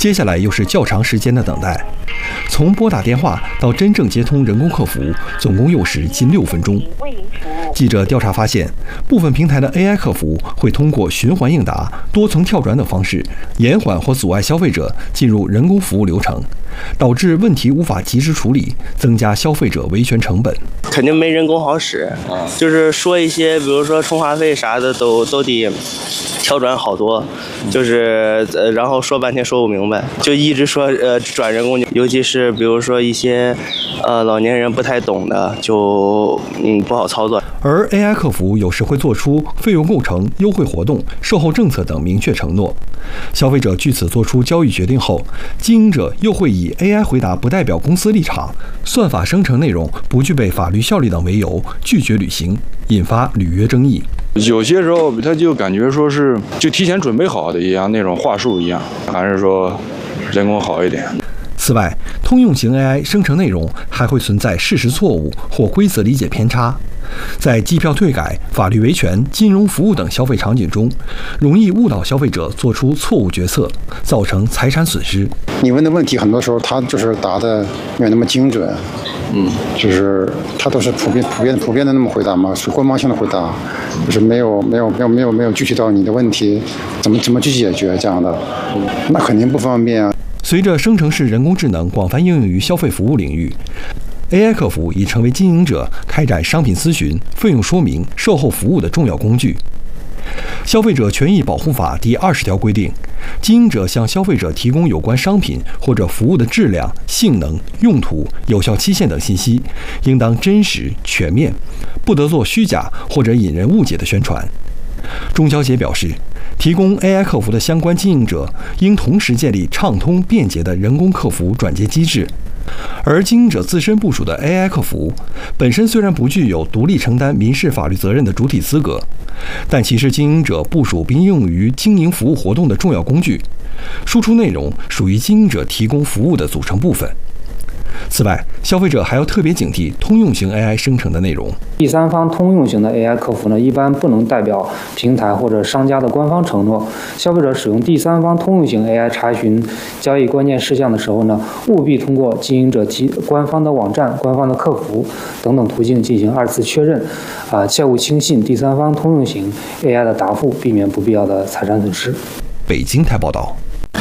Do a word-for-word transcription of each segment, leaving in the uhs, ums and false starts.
接下来又是较长时间的等待。从拨打电话到真正接通人工客服，总共又是近六分钟。记者调查发现，部分平台的 A I 客服会通过循环应答、多层跳转等方式，延缓或阻碍消费者进入人工服务流程，导致问题无法及时处理，增加消费者维权成本。 肯定没人工好使，就是说一些，比如说充话费啥的，都都得跳转好多，就是呃，然后说半天说不明白，就一直说呃转人工，尤其是比如说一些呃老年人不太懂的，就嗯不好操作。 而 A I 客服有时会做出费用构成、优惠活动、售后政策等明确承诺，消费者据此做出交易决定后，经营者又会以 A I 回答不代表公司立场、算法生成内容不具备法律效力等为由拒绝履行，引发履约争议。 有些时候他就感觉说是就提前准备好的一样，那种话术一样，还是说人工好一点。 此外，通用型 A I 生成内容还会存在事实错误或规则理解偏差，在机票退改、法律维权、金融服务等消费场景中，容易误导消费者做出错误决策，造成财产损失。 你问的问题很多时候他就是答的没有那么精准，嗯，就是他都是普遍、普遍、普遍的那么回答嘛，是官方性的回答，就是没有、没有、没有、没有、没有具体到你的问题怎么怎么去解决这样的，那肯定不方便啊。 随着生成式人工智能广泛应用于消费服务领域， A I 客服已成为经营者开展商品咨询、费用说明、售后服务的重要工具。消费者权益保护法第二十条规定，经营者向消费者提供有关商品或者服务的质量、性能、用途、有效期限等信息，应当真实全面，不得做虚假或者引人误解的宣传。中消协表示，提供 A I 客服的相关经营者应同时建立畅通便捷的人工客服转接机制。而经营者自身部署的 A I 客服本身虽然不具有独立承担民事法律责任的主体资格，但其是经营者部署并应用于经营服务活动的重要工具，输出内容属于经营者提供服务的组成部分。此外，消费者还要特别警惕通用型 A I 生成的内容。 第三方通用型的 A I 客服呢，一般不能代表平台或者商家的官方承诺。消费者使用第三方通用型 A I 查询交易关键事项的时候呢，务必通过经营者及官方的网站、官方的客服等等途径进行二次确认，啊，切勿轻信第三方通用型 A I 的答复，避免不必要的财产损失。 北京台报道。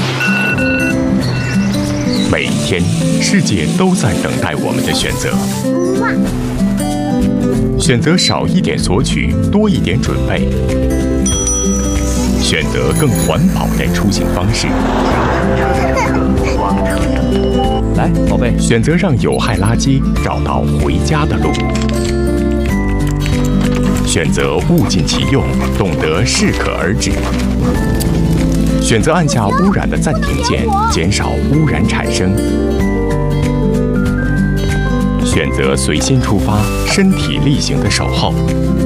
每天，世界都在等待我们的选择。选择少一点索取，多一点准备；选择更环保的出行方式。来，宝贝，选择让有害垃圾找到回家的路。选择物尽其用，懂得适可而止。选择按下污染的暂停键，减少污染产生。选择随心出发，身体力行的守候。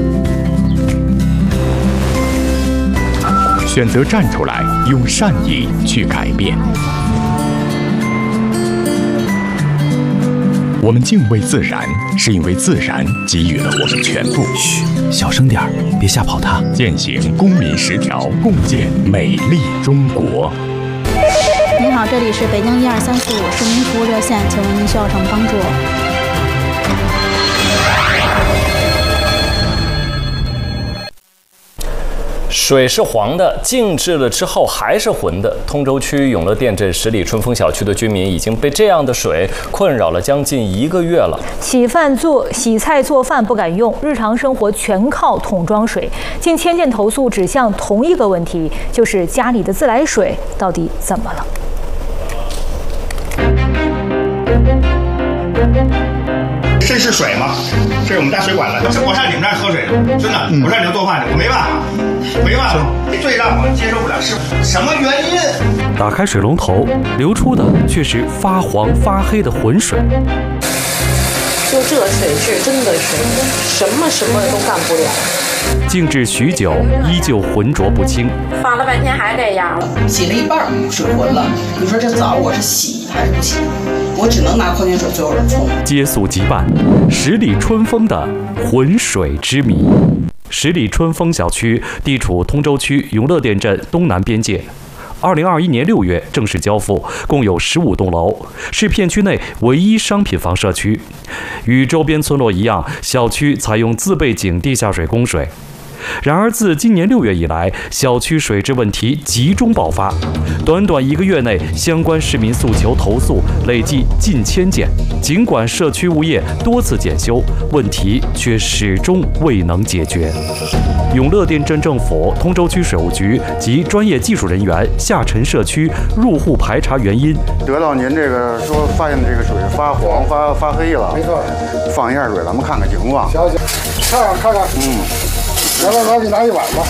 选择站出来，用善意去改变。我们敬畏自然，是因为自然给予了我们全部。 嘘，小声点儿，别吓跑它。 践行公民十条，共建美丽中国。 您好，这里是北京一二三四五市民服务热线，请问您需要什么帮助？ 水是黄的，静置了之后还是浑的。通州区永乐店镇十里春风小区的居民已经被这样的水困扰了将近一个月了。 洗饭做洗菜做饭不敢用，日常生活全靠桶装水。近千件投诉指向同一个问题，就是家里的自来水到底怎么了？ 这是水吗？这是我们家水管了。我上你们那儿喝水，真的，我上你们做饭去，我没办法，没办法。最让我接受不了是什么原因？ 打开水龙头，流出的却是发黄发黑的浑水。 就这水质，真的是什么什么都干不了。 静置许久，依旧浑浊不清。 放了半天还这样了， 洗了一半，水浑了。你说这澡我是洗还是不洗？我只能拿矿泉水最后冲。 接速即办，十里春风的浑水之谜。十里春风小区地处通州区永乐店镇东南边界。 二零二一年六月正式交付，共有十五栋楼，是片区内唯一商品房社区。与周边村落一样，小区采用自备井地下水供水。然而，自今年六月以来，小区水质问题集中爆发，短短一个月内，相关市民诉求投诉累计近千件。尽管社区物业多次检修，问题却始终未能解决。永乐店镇政府、通州区水务局及专业技术人员下沉社区入户排查原因。 得到您这个说发现这个水发黄、发发黑了，没错，放一下水，咱们看看情况。 行行，看看看看，嗯。来来来，你拿一碗吧，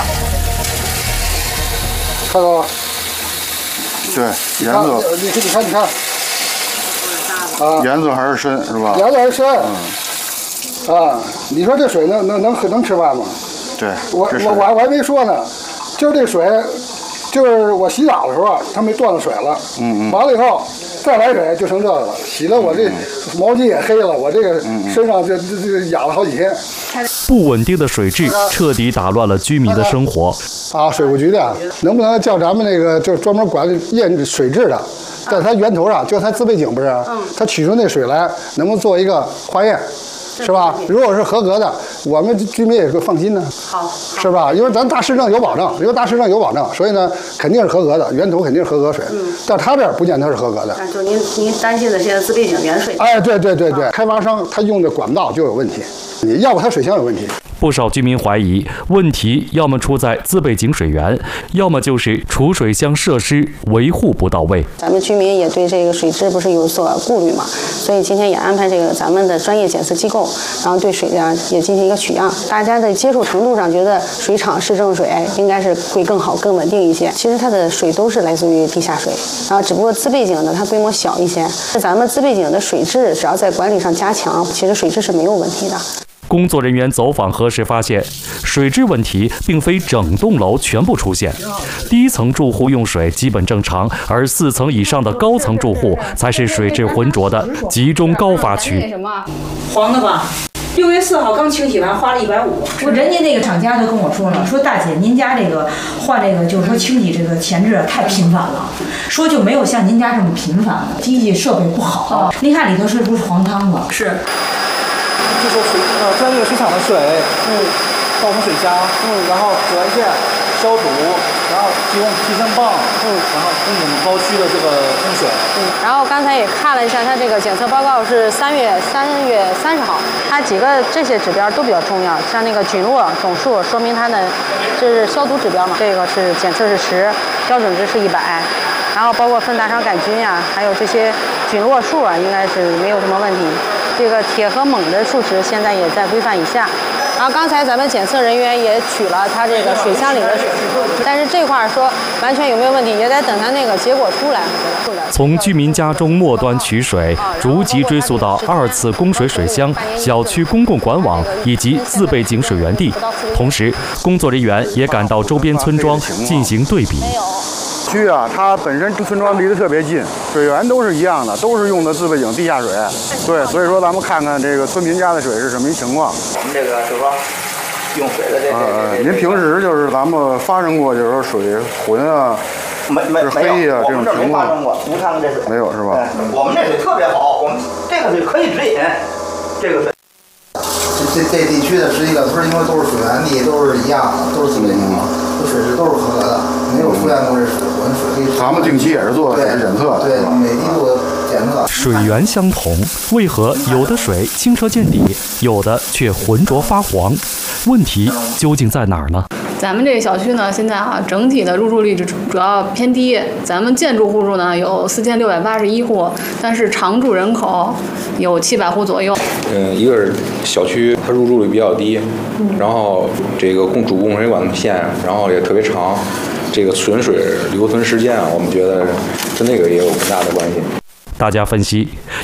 看到了？ 对，颜色， 你你看你看， 啊，颜色还是深是吧？ 颜色还是深，嗯，啊，你说这水能能能喝能吃饭吗？ 对， 我我我我还没说呢，就是这水，就是我洗澡的时候，它没断了水了，嗯嗯，完了以后再来水就成这个了，洗的我这毛巾也黑了，我这个身上这这这痒了好几天。 不稳定的水质彻底打乱了居民的生活。 啊，水务局的能不能叫咱们那个就是专门管验水质的，在它源头上，就它自备井不是，嗯，它取出那水来，能不能做一个化验，是吧？如果是合格的，我们居民也会放心呢。 好， 是吧？因为咱大市政有保证，因为大市政有保证，所以呢，肯定是合格的，源头肯定是合格水。嗯，但他这儿不见得是合格的。 那就您您担心的这些自备井原水。 哎，对对对对，开发商他用的管道就有问题。你要不它水箱有问题。 不少居民怀疑，问题要么出在自备井水源，要么就是储水箱设施维护不到位。 咱们居民也对这个水质不是有所顾虑嘛，所以今天也安排这个咱们的专业检测机构，然后对水量也进行一个取样。大家的接受程度上觉得水厂市政水应该是会更好、更稳定一些。其实它的水都是来自于地下水，然后只不过自备井呢，它规模小一些。咱们自备井的水质只要在管理上加强，其实水质是没有问题的。 工作人员走访核实发现，水质问题并非整栋楼全部出现，低层住户用水基本正常，而四层以上的高层住户才是水质浑浊的集中高发区。 什么黄的吧？六月四号刚清洗完，花了一百五。我人家那个厂家都跟我说了，说大姐您家这个换这个就是说清洗这个前置太频繁了，说就没有像您家这么频繁的，机器设备不好。您看里头是不是黄汤子？是。 就是水呃专业水厂的水，嗯，倒成水箱，嗯，然后紫外线消毒，然后提供提升泵，嗯，然后供我们包区的这个供水。 嗯，然后刚才也看了一下，它这个检测报告是三月三月三十号，它几个这些指标都比较重要，像那个菌落总数，说明它的这是消毒指标嘛，这个是检测是十，标准值是一百，然后包括分大肠杆菌呀、啊，还有这些菌落数啊，应该是没有什么问题。这个铁和锰的数值现在也在规范以下。然后刚才咱们检测人员也取了它这个水箱里的水，但是这块说完全有没有问题，也得等它那个结果出来。 从居民家中末端取水，逐级追溯到二次供水水箱、小区公共管网以及自备井水源地。同时，工作人员也赶到周边村庄进行对比。 区啊，它本身村庄离得特别近，水源都是一样的，都是用的自备井地下水。对，所以说咱们看看这个村民家的水是什么一情况。 我们这个就是说用水的这呃，您平时就是咱们发生过就是说水浑啊、 没没是黑啊这种情况？ 没发生过，您看看这水。 没有是吧？ 我们这水特别好，我们这个水可以直饮，这个水。 这这地区的十一个村，因为都是水源地，都是一样的，都是自备井，这水质都是合格的，没有出现过这水浑水黑。 咱们定期也是做水质检测的， 对，每季度检测。 水源相同，为何有的水清澈见底，有的却浑浊发黄？问题究竟在哪儿呢？ 咱们这个小区呢，现在啊，整体的入住率主主要偏低。咱们建筑户数呢有四千六百八十一户，但是常住人口有七百户左右。 嗯，一个是小区它入住率比较低，然后这个供主供水管线，然后也特别长，这个存水留存时间啊，我们觉得跟那个也有很大的关系。 大家分析，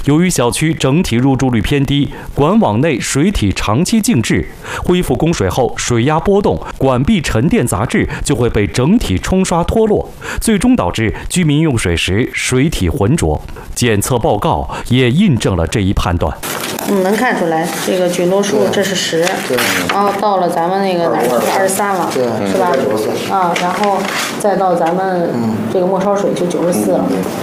由于小区整体入住率偏低，管网内水体长期静置，恢复供水后水压波动，管壁沉淀杂质就会被整体冲刷脱落，最终导致居民用水时水体浑浊。检测报告也印证了这一判断。 嗯，能看出来，这个菌落数这是十，然后到了咱们那个哪儿是二十三了，是吧？啊，然后再到咱们这个末梢水就九十四了。